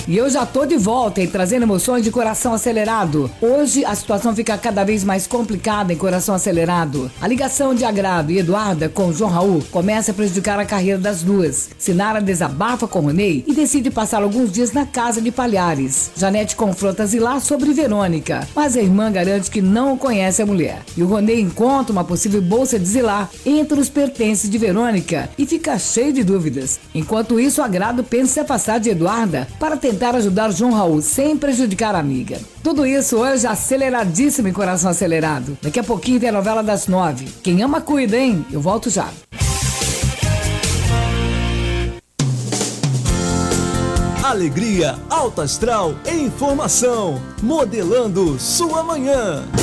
E eu já tô de volta, hein, trazendo emoções de Coração Acelerado. Hoje a situação fica cada vez mais complicada em Coração Acelerado. A ligação de Agrado e Eduarda com João Raul começa a prejudicar a carreira das duas. Sinara desabafa com Ronei e decide passar alguns dias na casa de Palhares. Janete confronta Zilá sobre Verônica, mas a irmã garante que não conhece a mulher. E o Ronei encontra uma possível bolsa de Zilá entre os pertences de Verônica e fica cheio de dúvidas. Enquanto isso, Agrado pensa em se afastar de Eduarda para tentar ajudar João Raul sem prejudicar a amiga. Tudo isso hoje aceleradíssimo em Coração Acelerado. Daqui a pouquinho tem a novela das 9. Quem ama cuida, hein? Eu volto já. Alegria, alto astral e informação, modelando sua manhã.